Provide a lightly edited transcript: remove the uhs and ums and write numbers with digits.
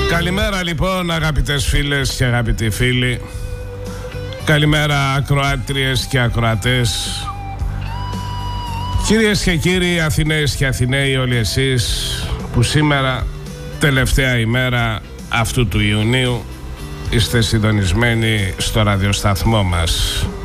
Καλημέρα λοιπόν αγαπητές φίλες και αγαπητοί φίλοι. Καλημέρα ακροάτριες και ακροατές. Κυρίες και κύριοι, Αθηναίες και Αθηναίοι, όλοι εσείς που σήμερα, τελευταία ημέρα αυτού του Ιουνίου, είστε συντονισμένοι στο ραδιοσταθμό μας.